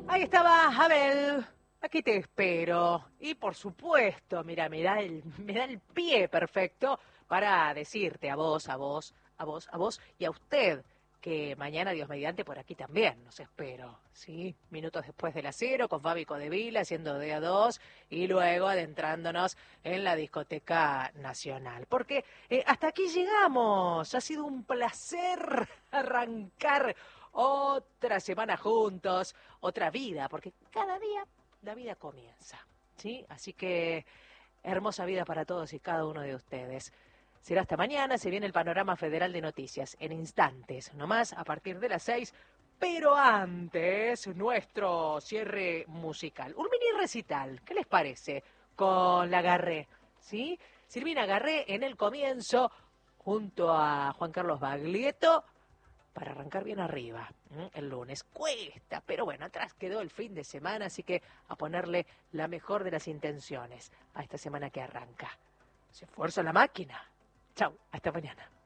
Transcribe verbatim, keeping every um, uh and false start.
Ahí estaba Abel, aquí te espero. Y por supuesto, mira, me da el, me da el pie perfecto para decirte a vos, a vos, a vos, a vos y a usted que mañana, Dios mediante, por aquí también nos espero, ¿sí? Minutos después de las cero, con Fabi Codevila haciendo de a dos y luego adentrándonos en la discoteca nacional. Porque eh, hasta aquí llegamos, ha sido un placer arrancar otra semana juntos, otra vida, porque cada día la vida comienza, ¿sí? Así que hermosa vida para todos y cada uno de ustedes. Será hasta mañana, se viene el panorama federal de noticias, en instantes, nomás a partir de las seis, pero antes, nuestro cierre musical. Un mini recital, ¿qué les parece? Con la Garré, ¿sí? Silvina Garré en el comienzo, junto a Juan Carlos Baglietto, para arrancar bien arriba, ¿eh? El lunes. Cuesta, pero bueno, atrás quedó el fin de semana, así que a ponerle la mejor de las intenciones a esta semana que arranca. Se esfuerza la máquina. Chau, hasta mañana.